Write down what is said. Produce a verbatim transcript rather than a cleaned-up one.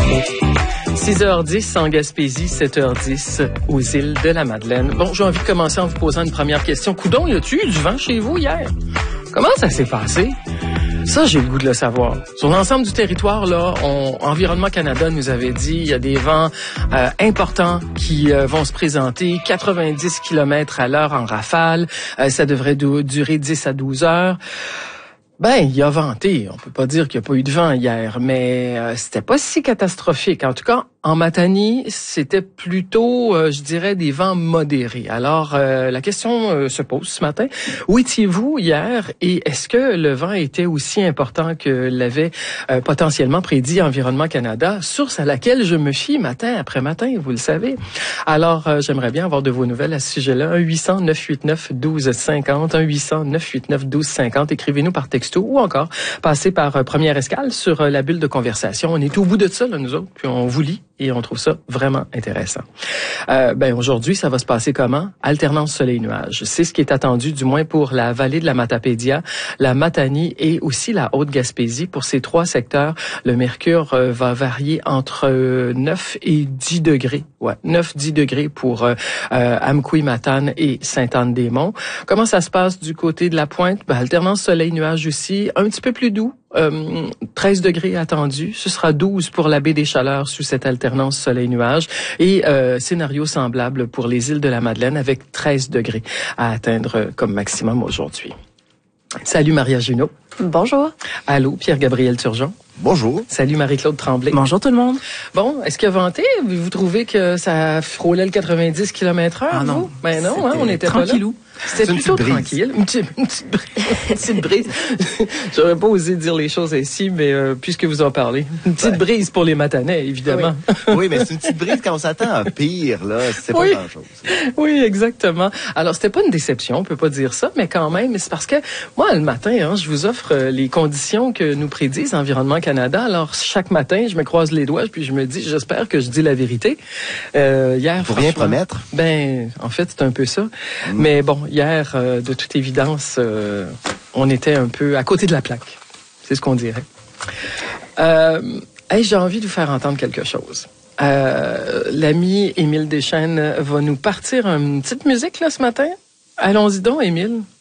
six heures dix en Gaspésie, sept heures dix aux îles de la Madeleine. Bon, j'ai envie de commencer en vous posant une première question. Coudon, y a-tu eu du vent chez vous hier? Comment ça s'est passé? Ça, j'ai le goût de le savoir. Sur l'ensemble du territoire, là, on, Environnement Canada nous avait dit il y a des vents euh, importants qui euh, vont se présenter, quatre-vingt-dix kilomètres à l'heure en rafale. Euh, ça devrait du- durer dix à douze heures. Ben, il a venté. On peut pas dire qu'il n'y a pas eu de vent hier, mais euh, c'était pas si catastrophique. En tout cas, en Matanie, c'était plutôt, euh, je dirais, des vents modérés. Alors, euh, la question euh, se pose ce matin. Où étiez-vous hier et est-ce que le vent était aussi important que l'avait euh, potentiellement prédit Environnement Canada, source à laquelle je me fie matin après matin, vous le savez. Alors, euh, j'aimerais bien avoir de vos nouvelles à ce sujet-là. un huit cents neuf huit neuf un deux cinq zéro, un huit cents neuf huit neuf un deux cinq zéro. Écrivez-nous par texto ou encore passez par euh, Première Escale sur euh, la bulle de conversation. On est au bout de ça, là, nous autres, puis on vous lit. Et on trouve ça vraiment intéressant. Euh, ben aujourd'hui, ça va se passer comment? Alternance soleil-nuage. C'est ce qui est attendu, du moins pour la vallée de la Matapédia, la Matanie et aussi la Haute-Gaspésie. Pour ces trois secteurs, le mercure euh, va varier entre euh, neuf et dix degrés. Ouais, neuf à dix degrés pour euh, euh, Amkoui, Matane et Sainte-Anne-des-Monts. Comment ça se passe du côté de la Pointe? Ben, alternance soleil-nuage aussi, un petit peu plus doux. Euh, treize degrés attendus. Ce sera douze pour la baie des Chaleurs sous cette alternance soleil-nuage. Et euh, scénario semblable pour les îles de la Madeleine avec treize degrés à atteindre comme maximum aujourd'hui. Salut Maria Junot. Bonjour. Allô, Pierre-Gabriel Turgeon. Bonjour. Salut Marie-Claude Tremblay. Bonjour tout le monde. Bon, est-ce qu'il a venté? Vous trouvez que ça frôlait le quatre-vingt-dix kilomètres heure? Ah non. Vous? Ben non, hein, on n'était pas là. Tranquillou. C'était C'est une plutôt petite brise. tranquille. Une petite, une petite brise. Une petite brise. J'aurais pas osé dire les choses ainsi, mais euh, puisque vous en parlez. Une petite Ouais. brise pour les Matanais, évidemment. Oui, oui, mais c'est une petite brise quand on s'attend à pire, là. C'est pas Oui. grand-chose. Oui, exactement. Alors, c'était pas une déception, on peut pas dire ça, mais quand même, c'est parce que moi, le matin, hein, je vous offre euh, les conditions que nous prédisent Environnement Canada. Alors, chaque matin, je me croise les doigts, puis je me dis, j'espère que je dis la vérité. Euh, hier, Faut rien franchement, promettre. Ben, en fait, c'est un peu ça. Mais bon, hier, euh, de toute évidence, euh, on était un peu à côté de la plaque. C'est ce qu'on dirait. Euh, hey, j'ai envie de vous faire entendre quelque chose. Euh, l'ami Émile Deschênes va nous partir une petite musique là ce matin. Allons-y donc, Émile.